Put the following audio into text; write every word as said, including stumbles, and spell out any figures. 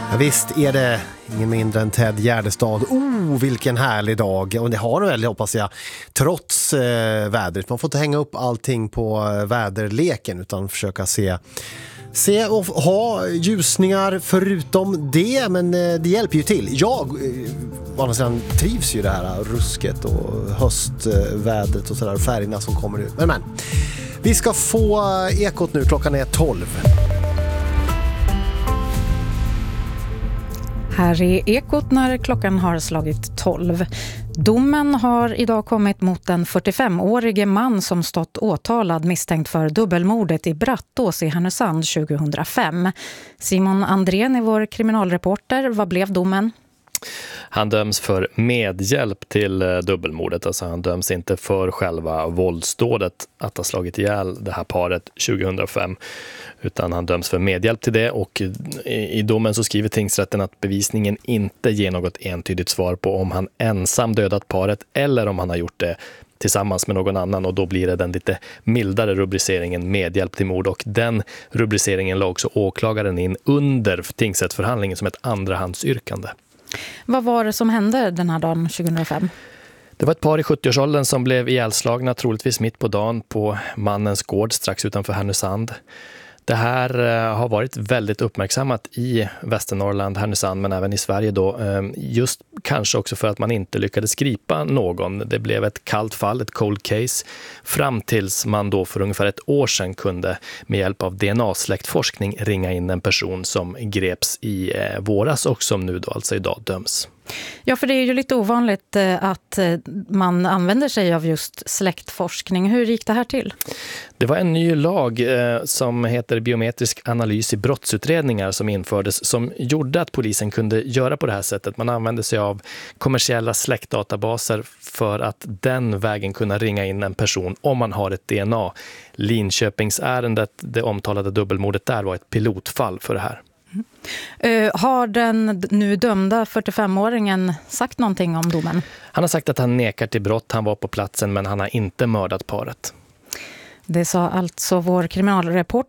Ja, visst är det ingen mindre än Ted Gärdestad. Oh, vilken härlig dag. Och det har det väl, hoppas jag, trots eh, vädret. Man får inte hänga upp allting på eh, väderleken utan försöka se, se och ha ljusningar förutom det. Men eh, det hjälper ju till. Jag eh, trivs ju det här rusket och höstvädret och sådär, färgerna som kommer ut. Men, men vi ska få Ekot nu, klockan är tolv. Här är Ekot när klockan har slagit tolv. Domen har idag kommit mot den fyrtiofemårige man som stått åtalad misstänkt för dubbelmordet i Brattås i Härnösand tjugohundrafem. Simon Andrén är vår kriminalreporter. Vad blev domen? Han döms för medhjälp till dubbelmordet, alltså han döms inte för själva våldsdådet att ha slagit ihjäl det här paret tjugohundrafem, utan han döms för medhjälp till det, och i domen så skriver tingsrätten att bevisningen inte ger något entydigt svar på om han ensam dödat paret eller om han har gjort det tillsammans med någon annan, och då blir det den lite mildare rubriceringen medhjälp till mord, och den rubriceringen la också åklagaren in under tingsrättsförhandlingen som ett andrahandsyrkande. Vad var det som hände den här dagen tjugohundrafem? Det var ett par i sjuttioårsåldern som blev ihjälslagna, troligtvis mitt på dagen, på mannens gård strax utanför Härnösand. Det här har varit väldigt uppmärksammat i Västernorrland, Härnösand, men även i Sverige då. Just kanske också för att man inte lyckades gripa någon. Det blev ett kallt fall, ett cold case, fram tills man då för ungefär ett år sedan kunde med hjälp av D N A-släktforskning ringa in en person som greps i våras och som nu då alltså idag döms. Ja, för det är ju lite ovanligt att man använder sig av just släktforskning. Hur gick det här till? Det var en ny lag eh, som heter biometrisk analys i brottsutredningar som infördes, som gjorde att polisen kunde göra på det här sättet. Man använde sig av kommersiella släktdatabaser för att den vägen kunna ringa in en person om man har ett D N A. Linköpingsärendet, det omtalade dubbelmordet där, var ett pilotfall för det här. Uh, har den nu dömda fyrtiofemåringen sagt någonting om domen? Han har sagt att han nekar till brott, han var på platsen, men han har inte mördat paret. Det sa alltså vår kriminalreporter